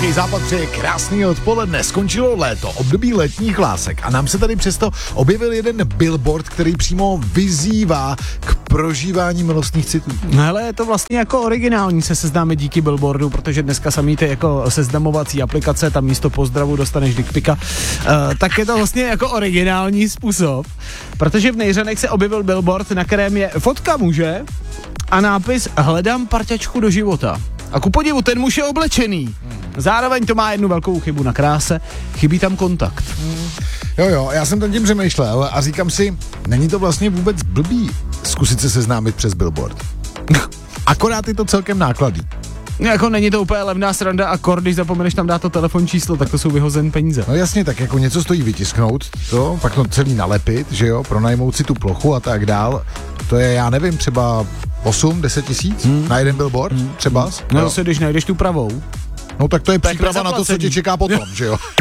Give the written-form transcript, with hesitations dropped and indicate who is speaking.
Speaker 1: Český západ přeje krásný odpoledne. Skončilo léto, období letních lásek a nám se tady přesto objevil jeden billboard, který přímo vyzývá k prožívání milostných citů.
Speaker 2: Hele, je to vlastně jako originální, se seznáme díky billboardu, protože dneska samý ty jako seznamovací aplikace, tam místo pozdravu dostaneš dickpika, tak je to vlastně jako originální způsob, protože v Nejřanech se objevil billboard, na kterém je fotka muže a nápis hledám parťačku do života. A ku podivu, ten muž je oblečený. Zároveň to má jednu velkou chybu na kráse, chybí tam kontakt.
Speaker 1: Jo, já jsem tam tím přemýšlel a říkám si, není to vlastně vůbec blbý zkusit se seznámit přes billboard. Akorát je to celkem nákladný.
Speaker 2: Jako není to úplně levná sranda a když zapomeneš tam dát to telefonní číslo, tak to jsou vyhozené peníze.
Speaker 1: No jasně, tak jako něco stojí vytisknout, to, pak to celý nalepit, že jo, pronajmout si tu plochu a tak dál. To je, já nevím, třeba 8-10 tisíc na jeden billboard, třeba.
Speaker 2: No zase, když najdeš tu pravou.
Speaker 1: No tak to je příprava na to, co tě čeká potom, že jo.